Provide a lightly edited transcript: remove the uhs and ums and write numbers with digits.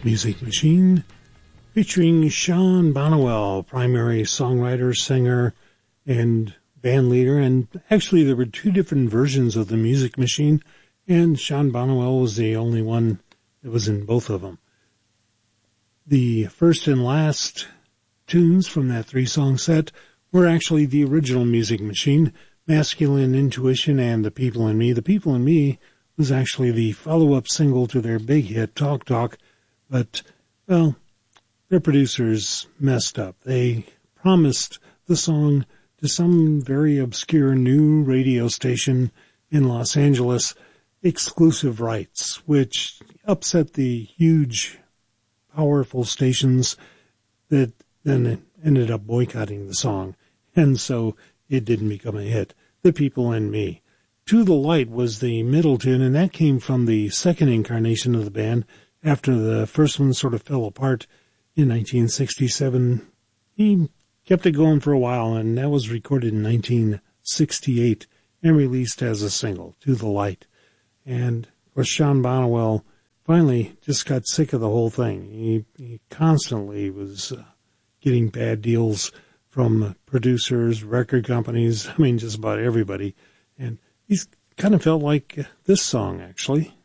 Music Machine, featuring Sean Bonnewell, primary songwriter, singer, and band leader. And actually, there were two different versions of the Music Machine, and Sean Bonnewell was the only one that was in both of them. The first and last tunes from that three-song set were actually the original Music Machine, Masculine Intuition and The People in Me. The People in Me was actually the follow-up single to their big hit, Talk Talk, but, well, their producers messed up. They promised the song to some very obscure new radio station in Los Angeles exclusive rights, which upset the huge, powerful stations that then ended up boycotting the song. And so it didn't become a hit. The People in Me. To the Light was the middle tune, and that came from the second incarnation of the band after the first one sort of fell apart in 1967. He kept it going for a while, and that was recorded in 1968 and released as a single, To the Light. And, of course, Sean Bonnewell finally just got sick of the whole thing. He constantly was getting bad deals from producers, record companies, I mean, just about everybody. And he's kind of felt like this song, actually.